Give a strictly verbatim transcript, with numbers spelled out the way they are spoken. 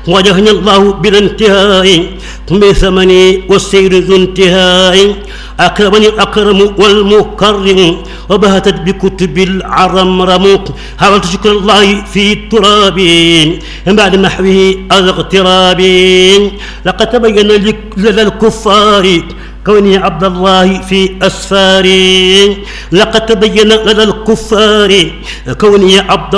وجهني الله بلا انتهاء بثمني والسير ذو انتهاء أكرمني الأكرم والمكرم وبهتت بكتب العرمرم حاولت شكر الله في التراب من بعد محوه الاغتراب لقد تبين لدى الكفار كوني عبد الله في أسفاري لقد تبين لدى الكفار كوني عبد